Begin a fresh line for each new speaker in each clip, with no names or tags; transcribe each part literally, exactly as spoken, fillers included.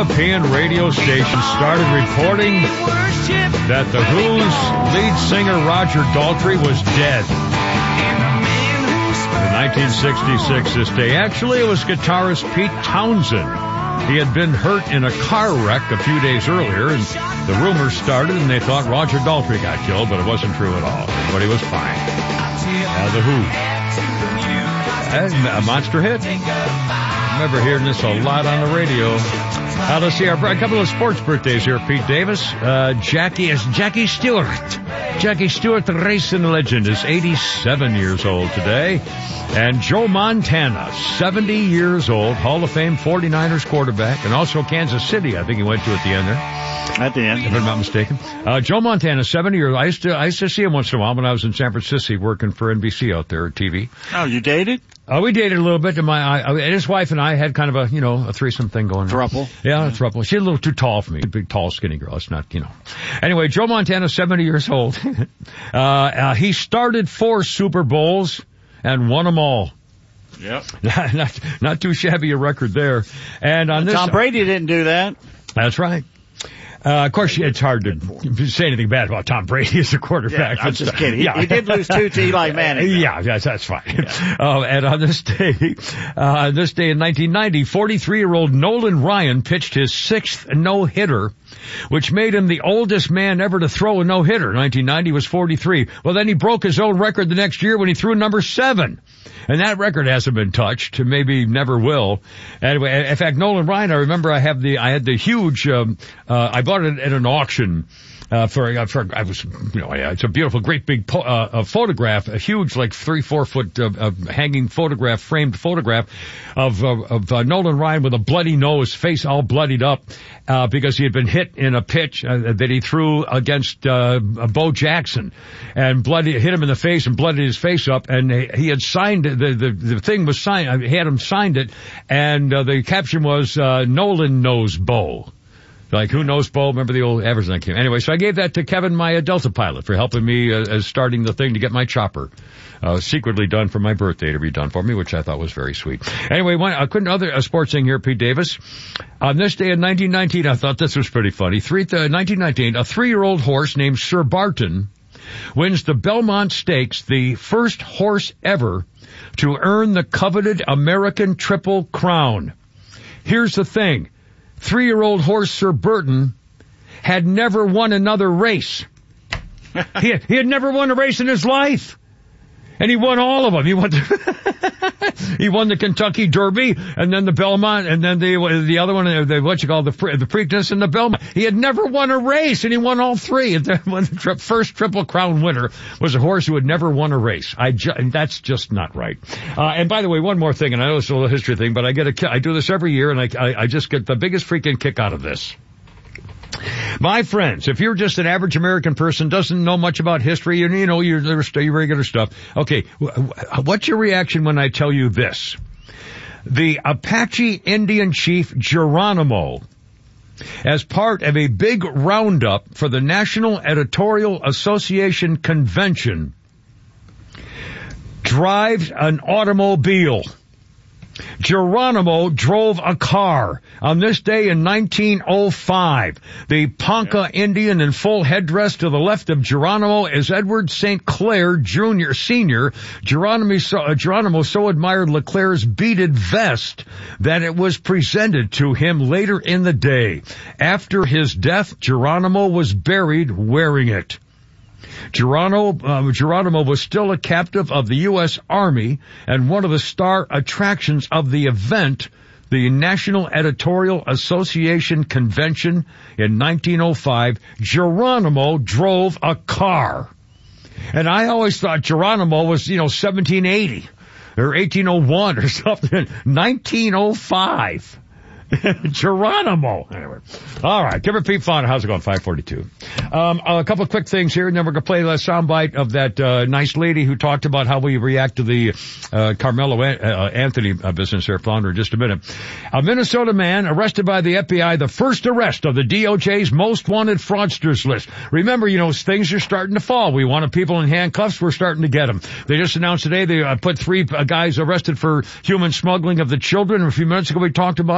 European radio station started reporting that The Who's lead singer Roger Daltrey was dead. In nineteen sixty-six this day. Actually, it was guitarist Pete Townsend. He had been hurt in a car wreck a few days earlier, and the rumors started, and they thought Roger Daltrey got killed, but it wasn't true at all. Everybody was fine. Uh, the Who. And a monster hit. I remember hearing this a lot on the radio. Uh, let's see, our, a couple of sports birthdays here. Pete Davis, uh, Jackie is Jackie Stewart. Jackie Stewart, the racing legend, is eighty-seven years old today. And Joe Montana, seventy years old, Hall of Fame forty-niners quarterback, and also Kansas City, I think he went to at the end there.
At the end.
If I'm not mistaken. Uh, Joe Montana, seventy years old. I used to, I used to see him once in a while when I was in San Francisco working for N B C out there at T V.
Oh, you dated?
Uh, we dated a little bit. And my, I, his wife and I had kind of a, you know, a threesome thing going on.
Throuple?
Yeah, a throuple. She's a little too tall for me. Big, tall, skinny girl. It's not, you know. Anyway, Joe Montana, seventy years old. uh, uh, he started four Super Bowls and won them all.
Yep.
not, not too shabby a record there. And on this.
Tom Brady didn't do that.
That's right. Uh, of course, it's hard to say anything bad about Tom Brady as a quarterback.
Yeah, I'm just kidding. He, yeah. he did lose two to Eli Manning. Though.
Yeah, yes, that's fine. Yeah. Uh, and on this day, uh, this day in nineteen ninety, forty-three-year-old Nolan Ryan pitched his sixth no-hitter, which made him the oldest man ever to throw a no-hitter. nineteen ninety was forty-three. Well, then he broke his own record the next year when he threw number seven. And that record hasn't been touched, maybe never will. Anyway, in fact, Nolan Ryan, I remember I have the, I had the huge, um, uh, I bought it at an auction, uh, for, uh, for, I was, you know, it's a beautiful, great big, po- uh, a photograph, a huge, like three, four foot, uh, uh hanging photograph, framed photograph of, uh, of, uh, Nolan Ryan with a bloody nose, face all bloodied up, uh, because he had been hit in a pitch, uh, that he threw against, uh, Bo Jackson, and bloody, hit him in the face and bloodied his face up, and he had signed, the, the, the thing was signed, I had him signed it, and, uh, the caption was, uh, Nolan knows Bo. Like, who knows Bo? Remember the old advertising came. Anyway, so I gave that to Kevin, my uh, Delta pilot, for helping me uh, as starting the thing to get my chopper uh, secretly done for my birthday to be done for me, which I thought was very sweet. Anyway, one, I couldn't other a sports thing here, Pete Davis. On this day in nineteen nineteen, I thought this was pretty funny. Three, uh, nineteen nineteen, a three-year-old horse named Sir Barton wins the Belmont Stakes, the first horse ever to earn the coveted American Triple Crown. Here's the thing. Three-year-old horse Sir Burton had never won another race. he, had, he had never won a race in his life. And he won all of them. He won the, he won the Kentucky Derby, and then the Belmont, and then the the other one, the, what you call the the Preakness and the Belmont. He had never won a race, and he won all three. And the tri- first Triple Crown winner was a horse who had never won a race. I ju- and that's just not right. Uh, and by the way, one more thing, and I know it's a little history thing, but I get a I do this every year, and I I, I just get the biggest freaking kick out of this. My friends, if you're just an average American person, doesn't know much about history, and you know, your, your regular stuff, okay, what's your reaction when I tell you this? The Apache Indian chief Geronimo, as part of a big roundup for the National Editorial Association convention, drives an automobile. Geronimo drove a car on this day in nineteen oh five. The Ponca Indian in full headdress to the left of Geronimo is Edward Saint Clair Junior Senior Geronimo so, uh, Geronimo so admired Leclerc's beaded vest that it was presented to him later in the day. After his death, Geronimo was buried wearing it. Geronimo, uh, Geronimo was still a captive of the U S Army and one of the star attractions of the event, the National Editorial Association Convention in nineteen oh five. Geronimo drove a car. And I always thought Geronimo was, you know, seventeen eighty or eighteen oh one or something. nineteen oh five. Geronimo. Anyway. All right. Give her Pete Fauna. How's it going? five forty-two. Um, a couple of quick things here, and then we're going to play the soundbite of that uh, nice lady who talked about how we react to the uh, Carmelo An- uh, Anthony uh, business there, Flounder, in just a minute. A Minnesota man arrested by the F B I, the first arrest of the D O J's most wanted fraudsters list. Remember, you know, things are starting to fall. We wanted people in handcuffs. We're starting to get them. They just announced today they uh, put three uh, guys arrested for human smuggling of the children. A few minutes ago we talked about it.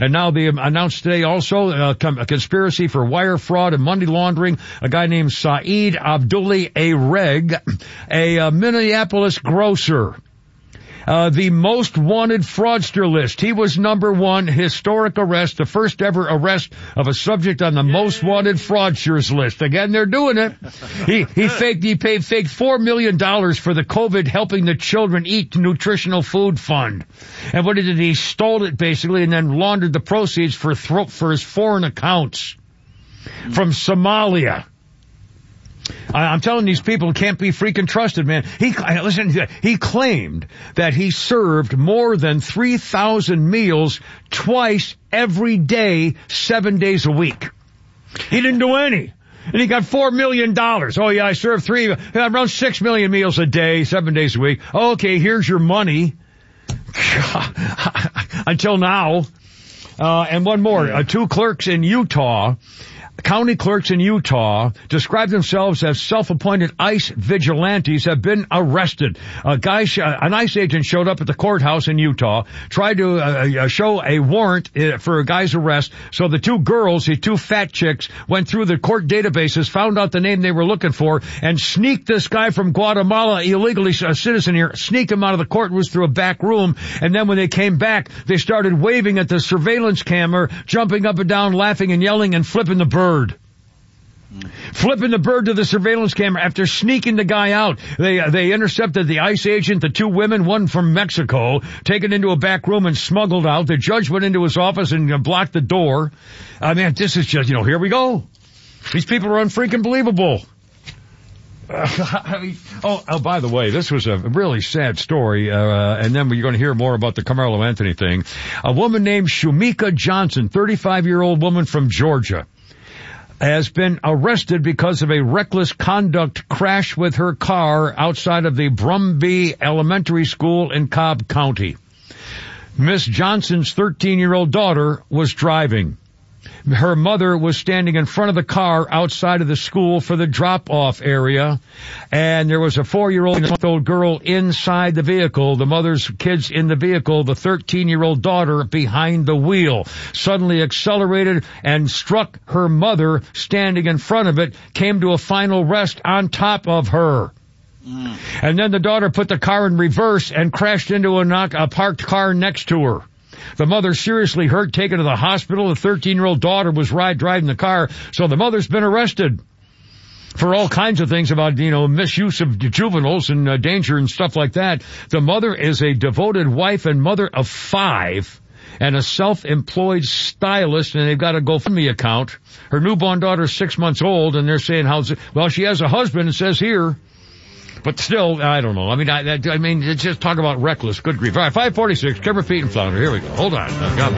And now they announced today also uh, a conspiracy for wire fraud and money laundering. A guy named Saeed Abdullah Areg, a uh, Minneapolis grocer. Uh, the most wanted fraudster list. He was number one, historic arrest, the first ever arrest of a subject on the most wanted fraudsters list. Again, they're doing it. He, he faked, he paid fake four million dollars for the COVID Helping the Children Eat Nutritional Food Fund. And what he did, he stole it basically and then laundered the proceeds for, thro- for his foreign accounts from Somalia. I'm telling these people can't be freaking trusted, man. He, listen, he claimed that he served more than three thousand meals twice every day, seven days a week. He didn't do any. And he got four million dollars. Oh yeah, I served three, around six million meals a day, seven days a week. Okay, here's your money. Until now. Uh, and one more, uh, two clerks in Utah, county clerks in Utah describe themselves as self-appointed ICE vigilantes have been arrested. A guy, sh- an ICE agent showed up at the courthouse in Utah, tried to uh, show a warrant for a guy's arrest. So the two girls, the two fat chicks, went through the court databases, found out the name they were looking for, and sneaked this guy from Guatemala, illegally a citizen here, sneaked him out of the courtroom through a back room. And then when they came back, they started waving at the surveillance camera, jumping up and down, laughing and yelling, and flipping the bird. Flipping the bird to the surveillance camera after sneaking the guy out. They they intercepted the ICE agent, the two women, one from Mexico, taken into a back room and smuggled out. The judge went into his office and blocked the door. I mean, this is just, you know, here we go. These people are unfreaking believable. Uh, oh, oh, by the way, this was a really sad story, uh, and then you're going to hear more about the Carmelo Anthony thing. A woman named Shumika Johnson, thirty-five-year-old woman from Georgia, has been arrested because of a reckless conduct crash with her car outside of the Brumby Elementary School in Cobb County. Miss Johnson's thirteen-year-old daughter was driving. Her mother was standing in front of the car outside of the school for the drop-off area, and there was a four-year-old girl inside the vehicle, the mother's kids in the vehicle, the thirteen-year-old daughter behind the wheel, suddenly accelerated and struck her mother standing in front of it, came to a final rest on top of her. Mm. And then the daughter put the car in reverse and crashed into a, knock, a parked car next to her. The mother seriously hurt, taken to the hospital. The thirteen-year-old daughter was ride driving the car, so the mother's been arrested for all kinds of things about, you know, misuse of juveniles and uh, danger and stuff like that. The mother is a devoted wife and mother of five and a self-employed stylist, and they've got a GoFundMe account. Her newborn daughter's six months old, and they're saying, how's it? Well, she has a husband, it says here. But still, I don't know. I mean, I, I mean, it's just talk about reckless. Good grief. All right, five forty-six, Kimmer, Feet, and Flounder. Here we go. Hold on. I've got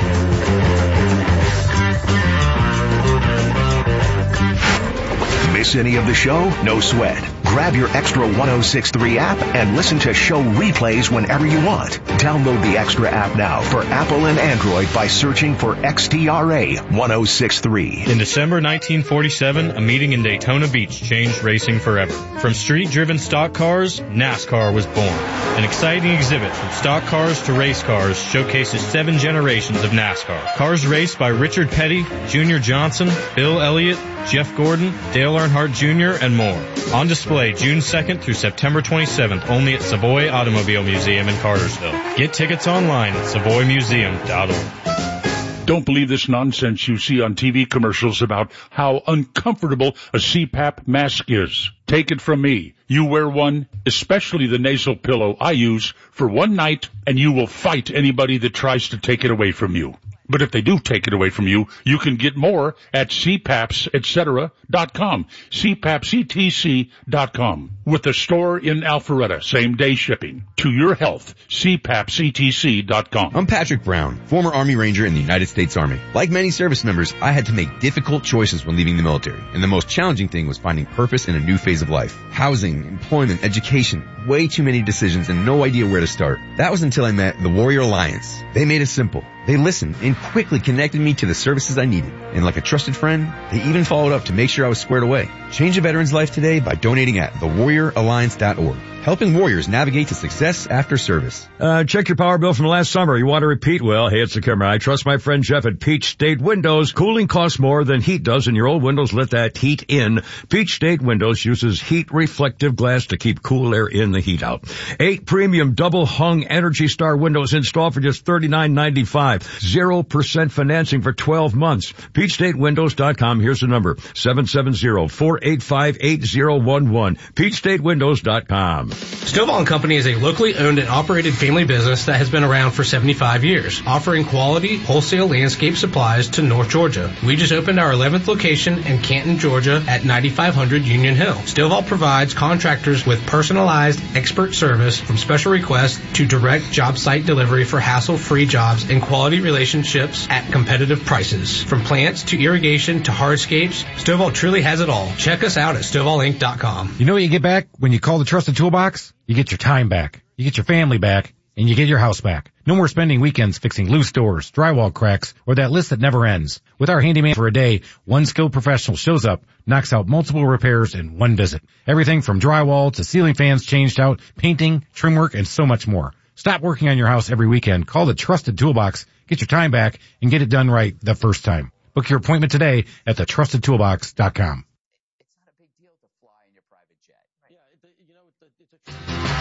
Miss any of the show? No sweat. Grab your Extra one oh six point three app and listen to show replays whenever you want. Download the Extra app now for Apple and Android by searching for X T R A one oh six point three.
In December nineteen forty-seven, a meeting in Daytona Beach changed racing forever. From street-driven stock cars, NASCAR was born. An exciting exhibit from stock cars to race cars showcases seven generations of NASCAR. Cars raced by Richard Petty, Junior Johnson, Bill Elliott, Jeff Gordon, Dale Earnhardt Junior, and more. On display June second through September twenty-seventh only at Savoy Automobile Museum in Cartersville. Get tickets online at savoy museum dot org.
Don't believe this nonsense you see on T V commercials about how uncomfortable a C PAP mask is. Take it from me. You wear one, especially the nasal pillow I use, for one night, and you will fight anybody that tries to take it away from you. But if they do take it away from you, you can get more at c paps et cetera dot com, c paps e t c dot com. With a store in Alpharetta, same-day shipping. To your health, c paps e t c dot com.
I'm Patrick Brown, former Army Ranger in the United States Army. Like many service members, I had to make difficult choices when leaving the military, and the most challenging thing was finding purpose in a new phase of life. Housing, employment, education, way too many decisions and no idea where to start. That was until I met the Warrior Alliance. They made it simple. They listened and quickly connected me to the services I needed. And like a trusted friend, they even followed up to make sure I was squared away. Change a veteran's life today by donating at the warrior alliance dot org. helping warriors navigate to success after service.
Uh, check your power bill from last summer. You want to repeat? Well, hey, it's the camera. I trust my friend Jeff at Peach State Windows. Cooling costs more than heat does, and your old windows let that heat in. Peach State Windows uses heat reflective glass to keep cool air in, the heat out. Eight premium double hung Energy Star windows installed for just thirty-nine ninety-five. Zero percent financing for twelve months. Peach State Windows dot com. Here's the number. seven seven zero, four eight five, eight zero one one. Peach State Windows dot com.
Stovall and Company is a locally owned and operated family business that has been around for seventy-five years, offering quality wholesale landscape supplies to North Georgia. We just opened our eleventh location in Canton, Georgia at ninety-five hundred Union Hill. Stovall provides contractors with personalized expert service from special requests to direct job site delivery for hassle-free jobs and quality relationships at competitive prices. From plants to irrigation to hardscapes, Stovall truly has it all. Check us out at Stovall Inc dot com.
You know what you get back when you call the Trusted Toolbox? You get your time back, you get your family back, and you get your house back. No more spending weekends fixing loose doors, drywall cracks, or that list that never ends. With our handyman for a day, one skilled professional shows up, knocks out multiple repairs in one visit. Everything from drywall to ceiling fans changed out, painting, trim work, and so much more. Stop working on your house every weekend. Call the Trusted Toolbox, get your time back, and get it done right the first time. Book your appointment today at the trusted toolbox dot com.